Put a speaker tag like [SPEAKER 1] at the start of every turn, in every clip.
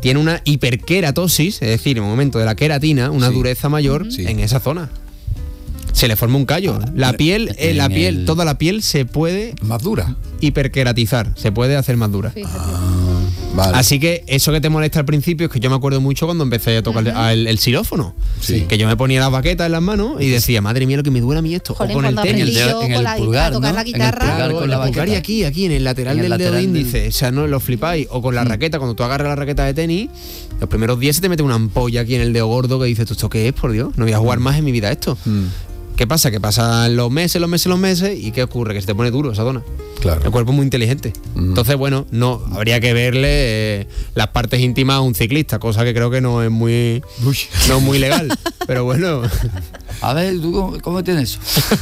[SPEAKER 1] tiene una hiperkeratosis, es decir, en el momento de la queratina, una dureza mayor en esa zona. Se le forma un callo. La piel, toda la piel se puede...
[SPEAKER 2] Más dura.
[SPEAKER 1] Hiperkeratizar, se puede hacer más dura.
[SPEAKER 2] Vale.
[SPEAKER 1] Así que eso que te molesta al principio es que yo me acuerdo mucho cuando empecé a tocar el xilófono.
[SPEAKER 2] Sí.
[SPEAKER 1] Que yo me ponía las baquetas en las manos y decía, madre mía, lo que me duele a mí esto.
[SPEAKER 3] Joder,
[SPEAKER 1] o con el tenis.
[SPEAKER 3] en el pulgar, tocar la guitarra.
[SPEAKER 1] Con la pulgar y aquí, en el lateral del dedo índice. O sea, no lo flipáis. O con la raqueta, cuando tú agarras la raqueta de tenis, los primeros días se te mete una ampolla aquí en el dedo gordo que dices, ¿esto qué es, por Dios? No voy a jugar más en mi vida esto. ¿Qué pasa? Que pasan los meses y ¿qué ocurre? Que se te pone duro esa zona.
[SPEAKER 2] Claro.
[SPEAKER 1] El cuerpo es muy inteligente. Entonces, bueno, no habría que verle las partes íntimas a un ciclista, cosa que creo que no es muy legal. Pero bueno.
[SPEAKER 4] A ver, ¿tú cómo tienes eso?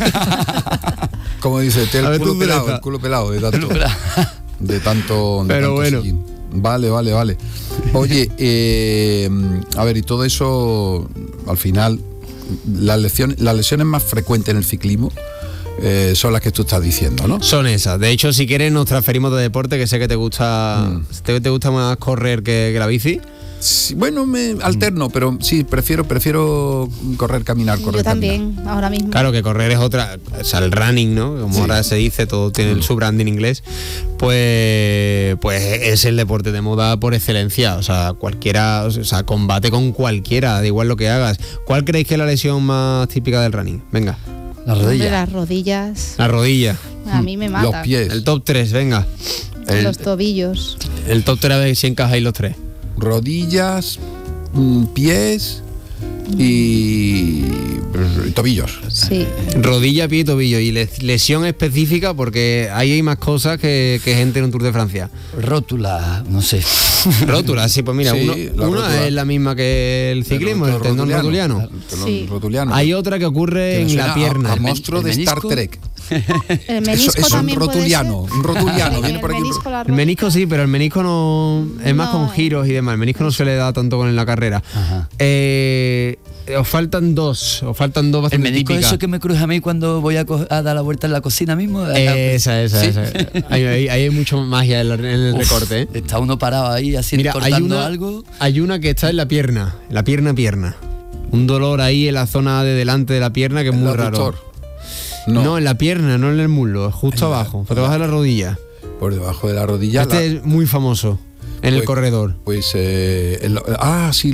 [SPEAKER 2] Como dice, el culo pelado de tanto
[SPEAKER 1] Pero bueno.
[SPEAKER 2] sillín. Vale. Oye, a ver, y todo eso, al final, las lesiones más frecuentes en el ciclismo son las que tú estás diciendo, ¿no?
[SPEAKER 1] Son esas. De hecho, si quieres, nos transferimos de deporte, que sé que te gusta te gusta más correr que la bici.
[SPEAKER 2] Sí, bueno, me alterno, pero sí, prefiero caminar.
[SPEAKER 3] Yo también, ahora mismo.
[SPEAKER 1] Claro, que correr es otra, o sea, el running, ¿no? Como ahora se dice, todo tiene el sub-branding inglés, pues es el deporte de moda por excelencia. O sea, cualquiera, o sea, combate con cualquiera, da igual lo que hagas. ¿Cuál creéis que es la lesión más típica del running? Venga.
[SPEAKER 4] La rodilla.
[SPEAKER 3] Las rodillas.
[SPEAKER 1] La rodilla.
[SPEAKER 3] A mí me mata.
[SPEAKER 2] Los pies.
[SPEAKER 1] El top 3, venga.
[SPEAKER 3] Los tobillos.
[SPEAKER 1] El top 3, a ver si encajáis los 3.
[SPEAKER 2] Rodillas, pies y tobillos.
[SPEAKER 3] Sí.
[SPEAKER 1] Rodilla, pie y tobillo. Y lesión específica, porque ahí hay más cosas que gente en un Tour de Francia.
[SPEAKER 4] Rótula, no sé.
[SPEAKER 1] Rótula, sí, pues mira,
[SPEAKER 2] Sí,
[SPEAKER 1] una es la misma que el ciclismo, el tendón rotuliano.
[SPEAKER 3] Sí.
[SPEAKER 2] Rotuliano.
[SPEAKER 1] Hay otra que ocurre
[SPEAKER 2] Que me
[SPEAKER 1] en la
[SPEAKER 2] suena
[SPEAKER 1] pierna.
[SPEAKER 2] a monstruo de Star Trek.
[SPEAKER 3] El menisco
[SPEAKER 2] Eso es un
[SPEAKER 3] también
[SPEAKER 2] rotuliano.
[SPEAKER 3] puede ser.
[SPEAKER 2] Un rotuliano. Viene
[SPEAKER 3] El
[SPEAKER 2] por aquí.
[SPEAKER 3] menisco, la
[SPEAKER 1] El menisco sí, pero el menisco no es más
[SPEAKER 3] No.
[SPEAKER 1] con giros y demás. El menisco no se le da tanto con la carrera.
[SPEAKER 4] Ajá.
[SPEAKER 1] Os faltan dos
[SPEAKER 4] El
[SPEAKER 1] bastante
[SPEAKER 4] menisco
[SPEAKER 1] típicas.
[SPEAKER 4] eso que me cruza a mí cuando voy a dar la vuelta en la cocina mismo.
[SPEAKER 1] Esa. Ahí hay mucho magia en el recorte.
[SPEAKER 4] Está uno parado ahí así
[SPEAKER 1] Mira,
[SPEAKER 4] cortando algo.
[SPEAKER 1] Hay una que está en la pierna. Un dolor ahí en la zona de delante de la pierna que es muy raro. No, en la pierna, no en el muslo, justo abajo, por debajo de la rodilla.
[SPEAKER 2] Por debajo de la rodilla.
[SPEAKER 1] Es muy famoso en el corredor.
[SPEAKER 2] Pues, sí,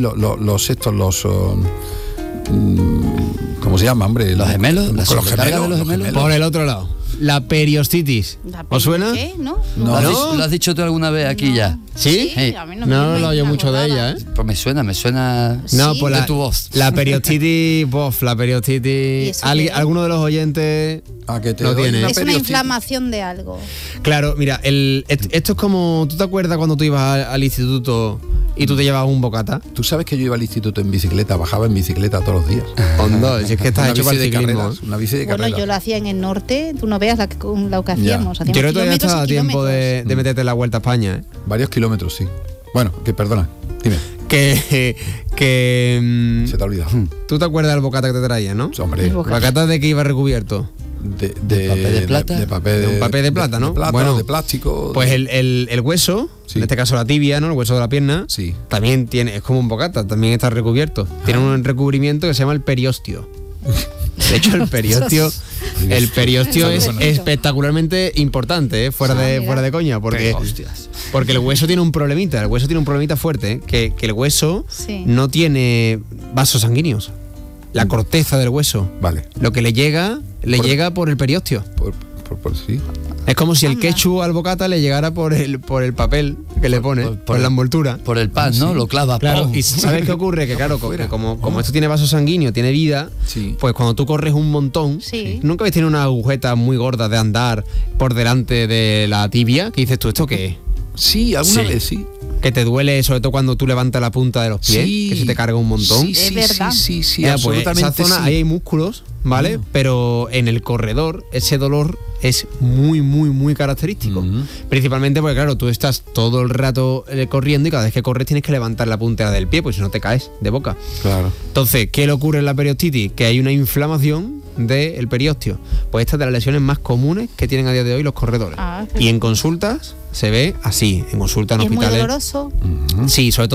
[SPEAKER 2] ¿cómo se llama, hombre?
[SPEAKER 4] Los gemelos, la
[SPEAKER 2] Los
[SPEAKER 4] sobrecarga de los
[SPEAKER 2] gemelos.
[SPEAKER 4] gemelos.
[SPEAKER 1] Por el otro lado, la periostitis. ¿Os suena?
[SPEAKER 3] ¿Qué? ¿No?
[SPEAKER 2] No.
[SPEAKER 4] ¿Lo has dicho tú alguna vez aquí ya?
[SPEAKER 1] ¿Sí?
[SPEAKER 3] A mí
[SPEAKER 1] No
[SPEAKER 3] me
[SPEAKER 1] lo oye mucho de
[SPEAKER 3] acordaba.
[SPEAKER 1] ella, ¿eh?
[SPEAKER 4] Pues me suena.
[SPEAKER 1] No,
[SPEAKER 3] Sí.
[SPEAKER 1] pues
[SPEAKER 4] De tu voz.
[SPEAKER 1] la periostitis,
[SPEAKER 3] ¿Y eso qué es?
[SPEAKER 1] alguno de los oyentes
[SPEAKER 2] Que te
[SPEAKER 1] lo
[SPEAKER 2] doy
[SPEAKER 1] tiene.
[SPEAKER 3] Es una
[SPEAKER 2] periostitis.
[SPEAKER 3] inflamación de algo.
[SPEAKER 1] Claro, mira, esto es como, ¿tú te acuerdas cuando tú ibas al instituto y tú te llevabas un bocata?
[SPEAKER 2] Tú sabes que yo iba al instituto en bicicleta, bajaba en bicicleta todos los días.
[SPEAKER 1] Hondo, si es que estás
[SPEAKER 2] Una
[SPEAKER 1] hecho para el
[SPEAKER 2] bici de
[SPEAKER 1] ciclismo.
[SPEAKER 2] carreras, una bici de
[SPEAKER 3] Bueno,
[SPEAKER 2] carreras.
[SPEAKER 3] yo lo hacía en el norte, tú no veas lo que hacíamos.
[SPEAKER 1] Yo
[SPEAKER 3] Hacíamos
[SPEAKER 1] creo que todavía
[SPEAKER 3] kilómetros
[SPEAKER 1] está a
[SPEAKER 3] y
[SPEAKER 1] tiempo
[SPEAKER 3] kilómetros.
[SPEAKER 1] de meterte en la Vuelta a España, ¿eh?
[SPEAKER 2] Varios kilómetros, sí. Bueno, perdona, dime,
[SPEAKER 1] Que
[SPEAKER 2] se te ha olvidado.
[SPEAKER 1] ¿tú te acuerdas del bocata que te traía, no?
[SPEAKER 2] Hombre,
[SPEAKER 3] El bocata.
[SPEAKER 1] ¿Bocata de qué iba recubierto?
[SPEAKER 2] de
[SPEAKER 4] papel de plata.
[SPEAKER 2] De papel
[SPEAKER 1] De un papel de plata, ¿no?
[SPEAKER 2] De plata,
[SPEAKER 1] Bueno,
[SPEAKER 2] de plástico.
[SPEAKER 1] Pues el hueso,
[SPEAKER 2] Sí.
[SPEAKER 1] en este caso la tibia, ¿no? El hueso de la pierna,
[SPEAKER 2] Sí.
[SPEAKER 1] también es como un bocata, también está recubierto. Tiene un recubrimiento que se llama el periostio. De hecho, el periostio es espectacularmente importante, fuera de coña, porque el hueso tiene un problemita fuerte, que el hueso
[SPEAKER 3] Sí.
[SPEAKER 1] no tiene vasos sanguíneos. La corteza del hueso.
[SPEAKER 2] Vale.
[SPEAKER 1] Lo que le llega por el periostio.
[SPEAKER 2] Por sí.
[SPEAKER 1] Es como si el
[SPEAKER 3] Anda.
[SPEAKER 1] ketchup al bocata le llegara por el papel que le pone, por la envoltura.
[SPEAKER 4] Por el pan, ¿no? Lo clava.
[SPEAKER 1] Claro,
[SPEAKER 4] ¡pum!
[SPEAKER 1] y ¿sabes qué ocurre? Que claro, que como esto tiene vaso sanguíneo, tiene vida,
[SPEAKER 2] Sí.
[SPEAKER 1] pues cuando tú corres un montón,
[SPEAKER 3] Sí.
[SPEAKER 1] nunca habéis tenido una agujeta muy gorda de andar por delante de la tibia, que dices tú, ¿esto qué es?
[SPEAKER 2] Sí, alguna
[SPEAKER 4] Sí.
[SPEAKER 2] vez sí.
[SPEAKER 1] Que te duele sobre todo cuando tú levantas la punta de los pies,
[SPEAKER 2] Sí.
[SPEAKER 1] que se te carga un montón.
[SPEAKER 2] Sí,
[SPEAKER 3] Es
[SPEAKER 2] sí,
[SPEAKER 3] verdad.
[SPEAKER 2] sí, sí,
[SPEAKER 1] Pues
[SPEAKER 2] absolutamente
[SPEAKER 1] esa zona,
[SPEAKER 2] sí.
[SPEAKER 1] ahí hay músculos, ¿vale? Pero en el corredor ese dolor es muy, muy, muy característico. Principalmente porque, claro, tú estás todo el rato corriendo y cada vez que corres tienes que levantar la puntera del pie, pues si no te caes de boca.
[SPEAKER 2] Claro.
[SPEAKER 1] Entonces, ¿qué le ocurre en la periostitis? Que hay una inflamación del periostio. Pues esta es de las lesiones más comunes que tienen a día de hoy los corredores.
[SPEAKER 3] Ah,
[SPEAKER 1] Y en consultas se ve así, en consultas en
[SPEAKER 3] ¿Y es muy
[SPEAKER 1] hospitales.
[SPEAKER 3] doloroso?
[SPEAKER 1] Sí, sobre todo